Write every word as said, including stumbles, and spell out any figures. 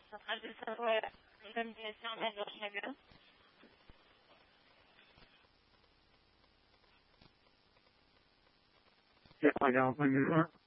عندي سواء لم يسمع حاجة. في حاجة أعطيني